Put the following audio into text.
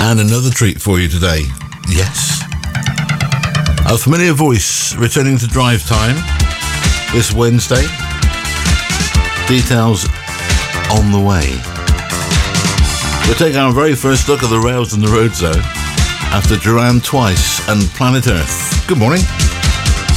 And another treat for you today. Yes. A familiar voice returning to drive time this Wednesday. Details on the way. We'll take our very first look at the rails and the roads though, after Duran Twice and Planet Earth. Good morning.